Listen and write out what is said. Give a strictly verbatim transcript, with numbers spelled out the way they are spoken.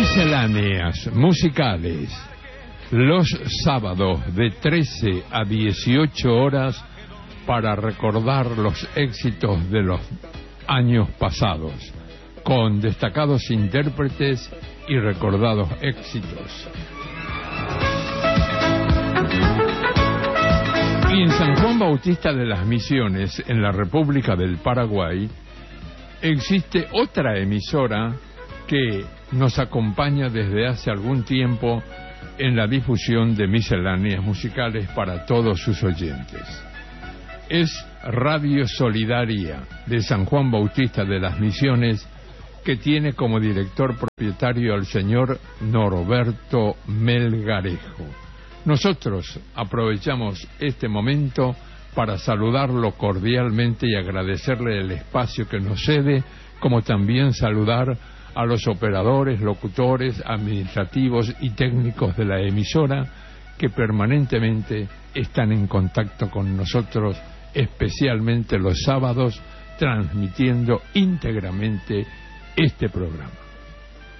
Misceláneas musicales, los sábados de trece a dieciocho horas para recordar los éxitos de los años pasados, con destacados intérpretes y recordados éxitos. Y en San Juan Bautista de las Misiones, en la República del Paraguay, existe otra emisora que nos acompaña desde hace algún tiempo en la difusión de misceláneas musicales para todos sus oyentes. Es Radio Solidaria de San Juan Bautista de las Misiones, que tiene como director propietario al señor Norberto Melgarejo. Nosotros aprovechamos este momento para saludarlo cordialmente y agradecerle el espacio que nos cede, como también saludar a los operadores, locutores, administrativos y técnicos de la emisora que permanentemente están en contacto con nosotros, especialmente los sábados, transmitiendo íntegramente este programa.